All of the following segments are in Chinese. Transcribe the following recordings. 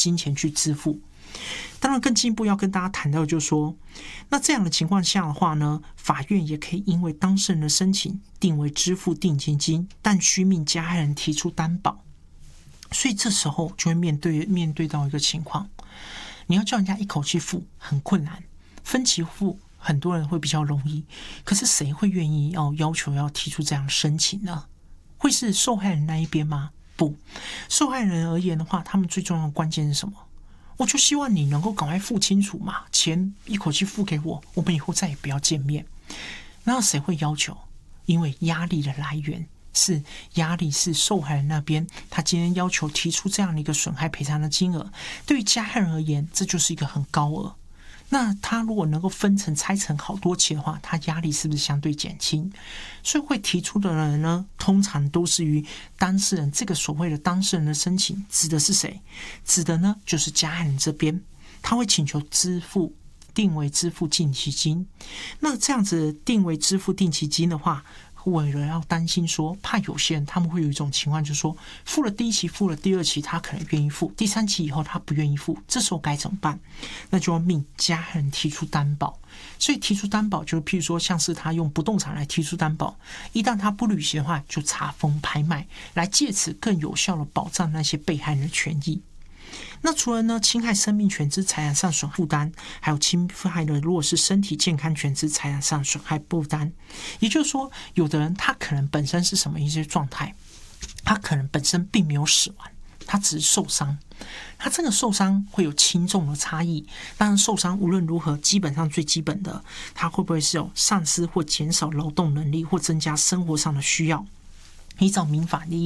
金钱去支付。当然更进一步要跟大家谈到就是说，那这样的情况下的话呢，法院也可以因为当事人的申请定为支付定情金，但需命加害人提出担保。所以这时候就会面对到一个情况，你要叫人家一口气付很困难，分期付很多人会比较容易，可是谁会愿意要求要提出这样的申请呢？会是受害人那一边吗？不，受害人而言的话，他们最重要的关键是什么？我就希望你能够赶快付清楚嘛，钱一口气付给我，我们以后再也不要见面。那谁会要求？因为压力的来源是受害人那边，他今天要求提出这样的一个损害赔偿的金额，对于加害人而言，这就是一个很高额。那他如果能够拆成好多期的话，他压力是不是相对减轻？所以会提出的人呢，通常都是于当事人。这个所谓的当事人的申请指的是谁？指的呢就是加害人这边，他会请求定为支付定期金。那这样子定为支付定期金的话，为了要担心说，怕有些人他们会有一种情况，就是说付了第一期，付了第二期，他可能愿意付，第三期以后他不愿意付，这时候该怎么办？那就要命加害人提出担保。所以提出担保，就是譬如说像是他用不动产来提出担保，一旦他不履行的话，就查封拍卖，来借此更有效的保障那些被害人的权益。那除了呢侵害生命权之财产上损害负担，还有侵害的如果是身体健康权之财产上损害负担，也就是说，有的人他可能本身是什么一些状态，他可能本身并没有死亡，他只是受伤，他这个受伤会有轻重的差异。当然受伤无论如何，基本上最基本的，他会不会是有丧失或减少劳动能力或增加生活上的需要。依照民法第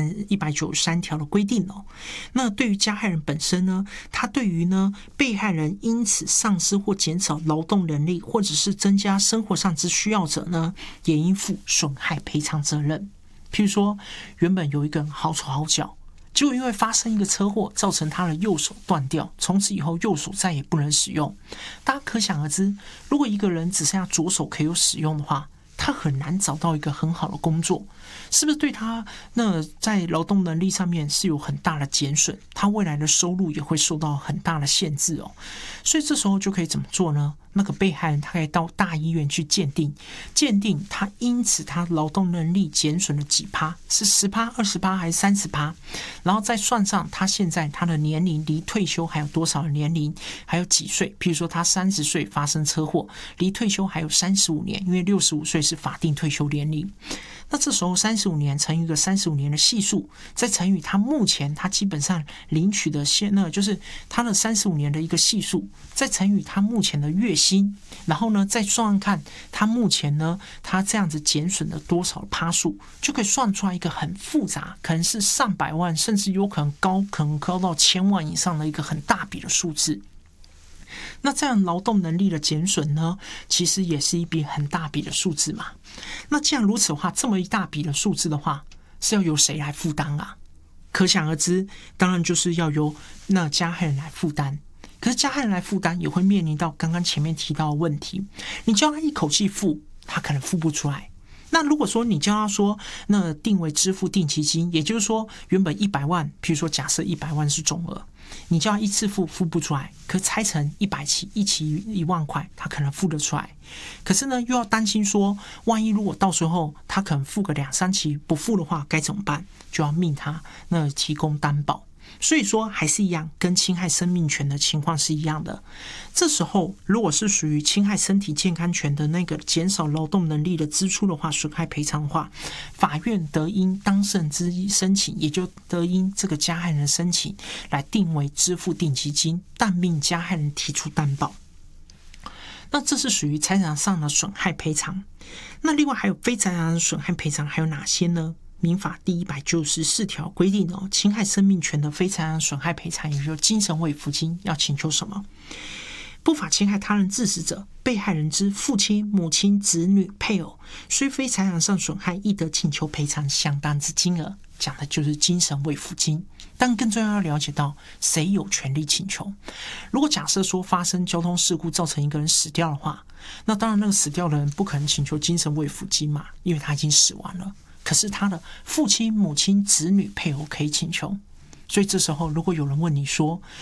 193条的规定那对于加害人本身呢，他对于呢被害人因此丧失或减少劳动能力或者是增加生活上之需要者呢，也应负损害赔偿责任。譬如说，原本有一个人好手好脚，结果因为发生一个车祸，造成他的右手断掉，从此以后右手再也不能使用。大家可想而知，如果一个人只剩下左手可以有使用的话，他很难找到一个很好的工作，是不是对他那在劳动能力上面是有很大的减损？他未来的收入也会受到很大的限制所以这时候就可以怎么做呢？那个被害人他可以到大医院去鉴定他因此他劳动能力减损了几趴，是10%、20%还是30%，然后再算上他现在他的年龄离退休还有多少的年龄，还有几岁。譬如说他30岁发生车祸，离退休还有35年，因为65岁是法定退休年龄。那这时候35年乘以一个35年的系数，再乘以他目前他基本上领取的就是他的35年的一个系数，再乘以他目前的月薪，然后呢再算算看他目前呢他这样子减损了多少趴数，就可以算出来一个很复杂，可能是上百万，甚至有可能高到1000万以上的一个很大笔的数字。那这样劳动能力的减损呢，其实也是一笔很大笔的数字嘛。那既然如此的话，这么一大笔的数字的话，是要由谁来负担啊？可想而知，当然就是要由那加害人来负担。可是加害人来负担，也会面临到刚刚前面提到的问题，你叫他一口气付，他可能付不出来。那如果说你叫他说那定为支付定期金，也就是说原本100万，譬如说假设100万是总额，你叫他一次付不出来，可拆成100期，一期1万块，他可能付得出来。可是呢，又要担心说，万一如果到时候他可能付个2、3期不付的话，该怎么办？就要命他那提供担保。所以说还是一样，跟侵害生命权的情况是一样的。这时候如果是属于侵害身体健康权的那个减少劳动能力的支出的话，损害赔偿的话，法院得因当事人之申请，也就得因这个加害人的申请来定为支付定期金，但命加害人提出担保。那这是属于财产上的损害赔偿。那另外还有非财产的损害赔偿还有哪些呢？民法第194条规定侵害生命权的非财产损害赔偿，也就是精神慰抚金，要请求什么？不法侵害他人致死者，被害人之父亲、母亲、子女、配偶，虽非财产上损害，亦得请求赔偿相当之金额，讲的就是精神慰抚金。但更重要要了解到谁有权利请求。如果假设说发生交通事故造成一个人死掉的话，那当然那个死掉的人不可能请求精神慰抚金嘛，因为他已经死亡了。可是他的父亲、母亲、子女、配偶可以请求。所以这时候如果有人问你说